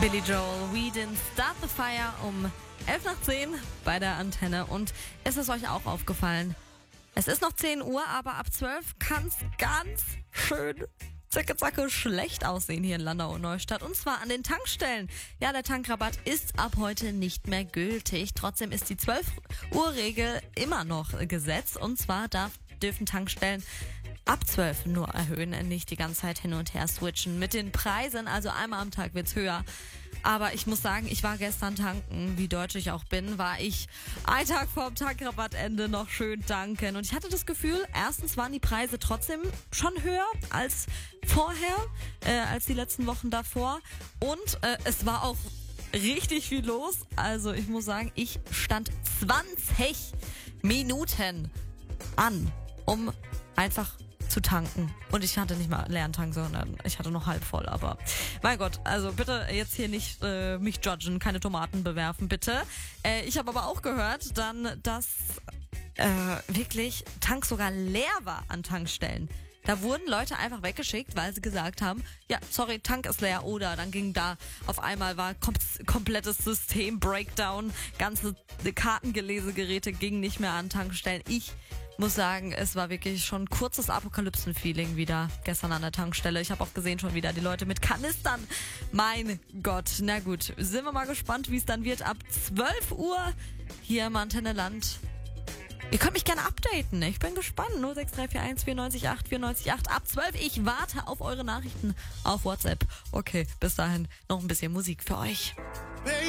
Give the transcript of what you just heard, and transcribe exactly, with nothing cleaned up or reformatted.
Billy Joel, We Didn't Start the Fire um elf nach zehn bei der Antenne. Und ist es euch auch aufgefallen? Es ist noch zehn Uhr, aber ab zwölf kann es ganz schön zacke zacke schlecht aussehen hier in Landau und Neustadt. Und zwar an den Tankstellen. Ja, der Tankrabatt ist ab heute nicht mehr gültig. Trotzdem ist die zwölf Uhr Regel immer noch gesetzt. Und zwar darf, dürfen Tankstellen ab zwölf nur erhöhen, nicht die ganze Zeit hin und her switchen. Mit den Preisen, also einmal am Tag wird's höher. Aber ich muss sagen, ich war gestern tanken, wie deutsch ich auch bin, war ich einen Tag vorm Tankrabattende noch schön tanken. Und ich hatte das Gefühl, erstens waren die Preise trotzdem schon höher als vorher, äh, als die letzten Wochen davor. Und äh, es war auch richtig viel los. Also ich muss sagen, ich stand zwanzig Minuten an, um einfach zu tanken. Und ich hatte nicht mal leeren Tank, sondern ich hatte noch halb voll. Aber mein Gott, also bitte jetzt hier nicht äh, mich judgen, keine Tomaten bewerfen, bitte. Äh, ich habe aber auch gehört dann, dass äh, wirklich Tank sogar leer war an Tankstellen. Da wurden Leute einfach weggeschickt, weil sie gesagt haben, ja, sorry, Tank ist leer. Oder dann ging da auf einmal war kom- komplettes System-Breakdown. Ganze Kartengelesegeräte gingen nicht mehr an Tankstellen. Ich muss sagen, es war wirklich schon ein kurzes Apokalypsen-Feeling wieder gestern an der Tankstelle. Ich habe auch gesehen schon wieder die Leute mit Kanistern. Mein Gott, na gut, sind wir mal gespannt, wie es dann wird ab zwölf Uhr hier im Antenneland. Ihr könnt mich gerne updaten, ich bin gespannt. null sechs drei vier eins vier neun acht vier neun acht ab zwölf. Ich warte auf eure Nachrichten auf WhatsApp. Okay, bis dahin noch ein bisschen Musik für euch.